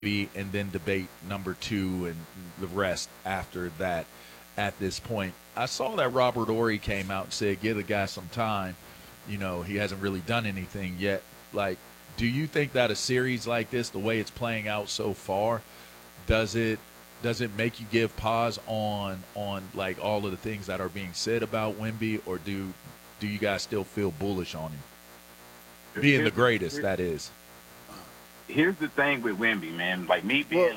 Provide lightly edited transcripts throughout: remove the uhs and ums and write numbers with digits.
and then debate number two and the rest after that at this point. I saw that Robert Ory came out and said, give the guy some time. He hasn't really done anything yet. Like, do you think that a series like this, the way it's playing out so far, does it make you give pause on like all of the things that are being said about Wemby, or do you guys still feel bullish on him being the greatest? That is. Here's the thing with Wemby, man. Like me being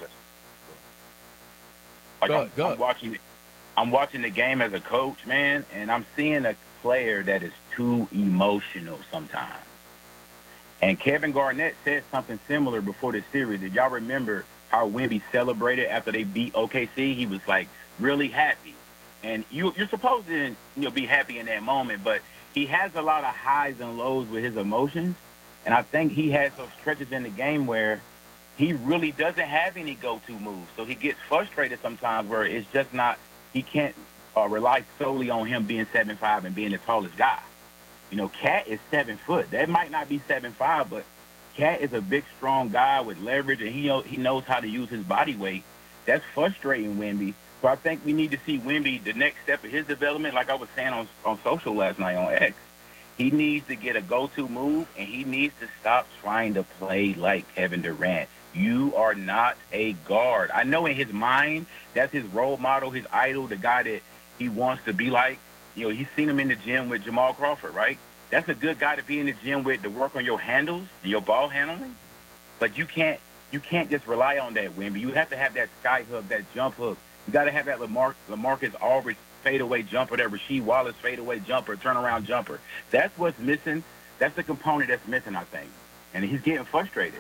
I'm watching the game as a coach, man, and I'm seeing a player that is too emotional sometimes. And Kevin Garnett said something similar before the series. Did y'all remember how Wemby celebrated after they beat OKC? He was like really happy, and you're supposed to be happy in that moment, but he has a lot of highs and lows with his emotions. And I think he has those stretches in the game where he really doesn't have any go-to moves. So he gets frustrated sometimes where it's just not – he can't rely solely on him being 7'5" and being the tallest guy. Cat is 7 foot. That might not be 7'5", but Cat is a big, strong guy with leverage, and he knows how to use his body weight. That's frustrating Wemby. So I think we need to see Wemby, the next step of his development, like I was saying on social last night on X. He needs to get a go-to move, and he needs to stop trying to play like Kevin Durant. You are not a guard. I know in his mind, that's his role model, his idol, the guy that he wants to be like. He's seen him in the gym with Jamal Crawford, right? That's a good guy to be in the gym with, to work on your handles and your ball handling. But you can't just rely on that, Wemby. You have to have that sky hook, that jump hook. You got to have that LaMarcus Aldridge fadeaway jumper, that Rasheed Wallace fadeaway jumper, turnaround jumper. That's what's missing. That's the component that's missing, I think. And he's getting frustrated.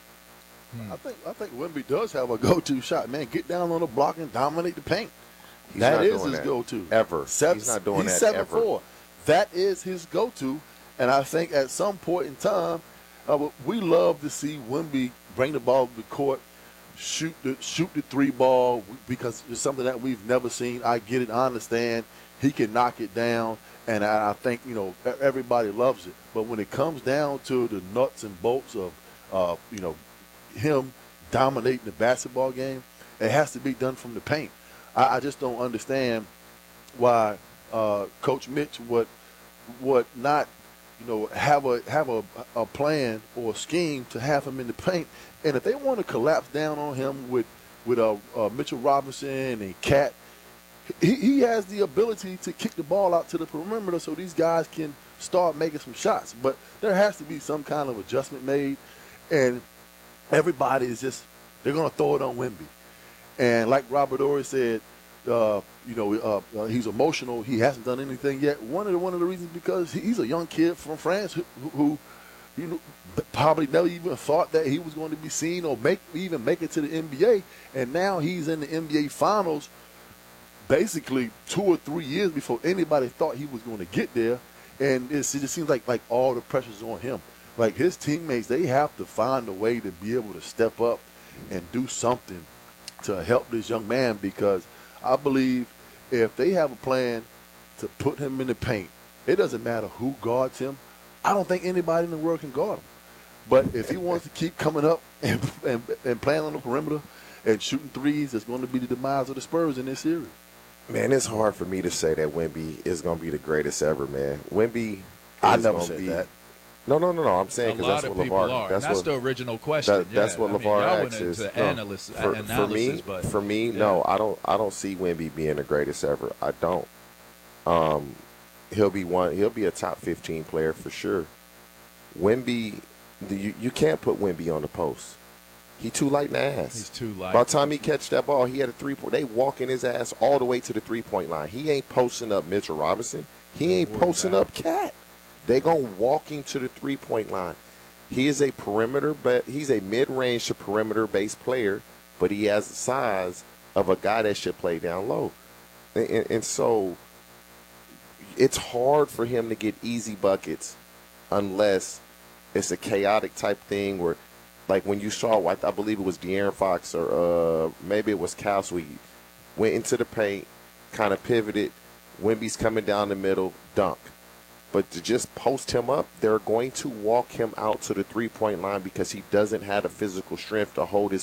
I think Wemby does have a go-to shot, man. Get down on the block and dominate the paint. That is his go-to. Ever. He's not doing that ever. 7'4". That is his go-to. And I think at some point in time, we love to see Wemby bring the ball to the court, shoot the three ball, because it's something that we've never seen. I get it. I understand. He can knock it down, and I think everybody loves it. But when it comes down to the nuts and bolts of him dominating the basketball game, it has to be done from the paint. I just don't understand why Coach Mitch would not have a plan or a scheme to have him in the paint. And if they want to collapse down on him with Mitchell Robinson and Cat, he has the ability to kick the ball out to the perimeter so these guys can start making some shots. But there has to be some kind of adjustment made, and everybody is just – they're going to throw it on Wemby. And like Robert Ory said, he's emotional. He hasn't done anything yet. One of the reasons because he's a young kid from France who probably never even thought that he was going to be seen or even make it to the NBA. And now he's in the NBA Finals basically 2 or 3 years before anybody thought he was going to get there. And it just seems like all the pressure's on him. Like his teammates, they have to find a way to be able to step up and do something to help this young man, because I believe if they have a plan to put him in the paint, it doesn't matter who guards him. I don't think anybody in the world can guard him. But if he wants to keep coming up and playing on the perimeter and shooting threes, it's going to be the demise of the Spurs in this series. Man, it's hard for me to say that Wemby is going to be the greatest ever, man. Wemby, I never said that. No. I'm saying because that's what LeVar. That's the original question. That's what LeVar asks. For me, yeah. no, I don't see Wemby being the greatest ever. I don't. He'll be a top 15 player for sure. Wemby, you can't put Wemby on the post. He too light in the ass. He's too light. By the time he catch that ball, he had a 3-point. They walking his ass all the way to the 3-point line. He ain't posting up Mitchell Robinson. He ain't posting up Cat. They gonna walk him to the 3-point line. He is a perimeter, but he's a mid-range to perimeter-based player, but he has the size of a guy that should play down low. And so it's hard for him to get easy buckets unless it's a chaotic type thing where, like when you saw, I believe it was De'Aaron Fox or maybe it was Cal Sweet, went into the paint, kind of pivoted, Wemby's coming down the middle, dunk. But to just post him up, they're going to walk him out to the three-point line because he doesn't have the physical strength to hold his